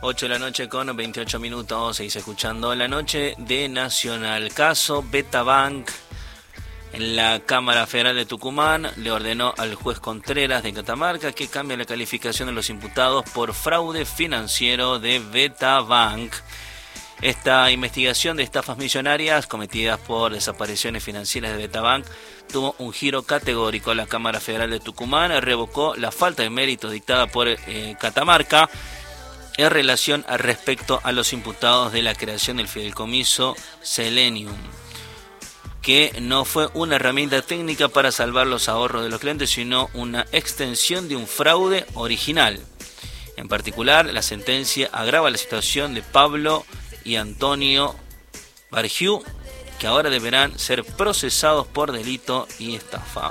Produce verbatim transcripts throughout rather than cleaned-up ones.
ocho de la noche con veintiocho minutos, seguís escuchando La Noche de Nacional. Caso Betabank. En la Cámara Federal de Tucumán le ordenó al juez Contreras de Catamarca que cambie la calificación de los imputados por fraude financiero de Betabank. Esta investigación de estafas millonarias cometidas por desapariciones financieras de Betabank tuvo un giro categórico. La Cámara Federal de Tucumán revocó la falta de mérito dictada por eh, Catamarca en relación al respecto a los imputados de la creación del fideicomiso Selenium, que no fue una herramienta técnica para salvar los ahorros de los clientes, sino una extensión de un fraude original. En particular, la sentencia agrava la situación de Pablo y Antonio Bargiu, que ahora deberán ser procesados por delito y estafa.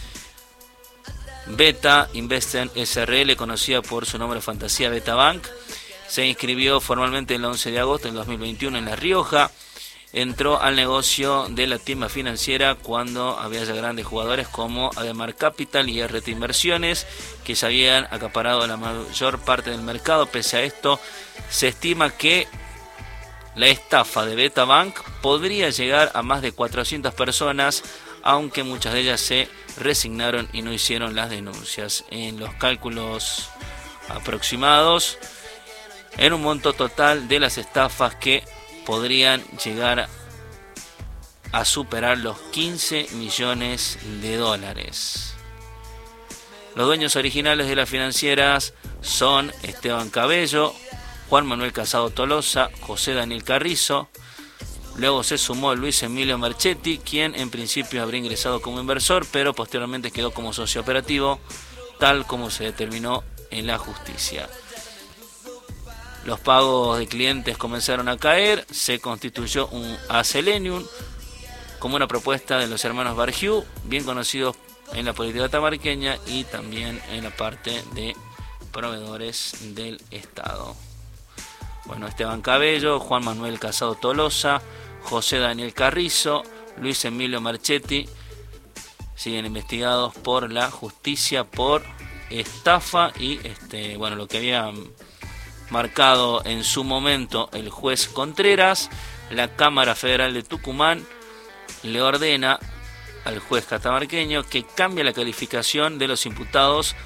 Beta Investment S R L, conocida por su nombre fantasía Betabank, se inscribió formalmente el once de agosto del dos mil veintiuno en La Rioja. Entró al negocio de la timba financiera cuando había ya grandes jugadores como Ademar Capital y R T Inversiones, que se habían acaparado la mayor parte del mercado. Pese a esto, se estima que la estafa de Betabank podría llegar a más de cuatrocientas personas, aunque muchas de ellas se resignaron y no hicieron las denuncias. En los cálculos aproximados, en un monto total de las estafas que podrían llegar a superar los quince millones de dólares. Los dueños originales de las financieras son Esteban Cabello, Juan Manuel Casado Tolosa, José Daniel Carrizo. Luego se sumó Luis Emilio Marchetti, quien en principio habría ingresado como inversor, pero posteriormente quedó como socio operativo, tal como se determinó en la justicia. Los pagos de clientes comenzaron a caer, se constituyó un A Selenium como una propuesta de los hermanos Bargiu, bien conocidos en la política tamarqueña y también en la parte de proveedores del Estado. Bueno, Esteban Cabello, Juan Manuel Casado Tolosa, José Daniel Carrizo, Luis Emilio Marchetti siguen investigados por la justicia por estafa y este bueno lo que había marcado en su momento el juez Contreras. La Cámara Federal de Tucumán le ordena al juez catamarqueño que cambie la calificación de los imputados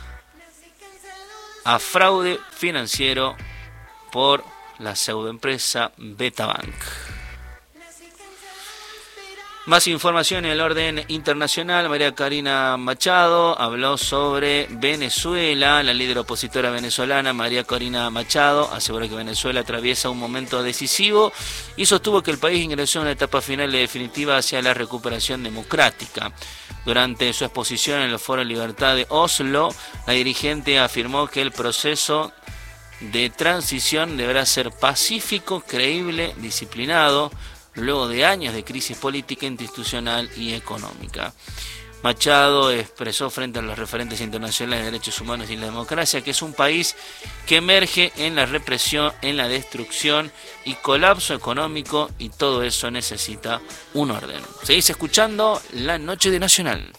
a fraude financiero por la pseudoempresa Betabank. Más información en el orden internacional. María Corina Machado habló sobre Venezuela. La líder opositora venezolana María Corina Machado aseguró que Venezuela atraviesa un momento decisivo y sostuvo que el país ingresó en una etapa final y definitiva hacia la recuperación democrática. Durante su exposición en el Foro Libertad de Oslo, la dirigente afirmó que el proceso de transición deberá ser pacífico, creíble, disciplinado, luego de años de crisis política, institucional y económica. Machado expresó frente a los referentes internacionales de derechos humanos y la democracia que es un país que emerge en la represión, en la destrucción y colapso económico, y todo eso necesita un orden. Seguís escuchando La Noche de Nacional.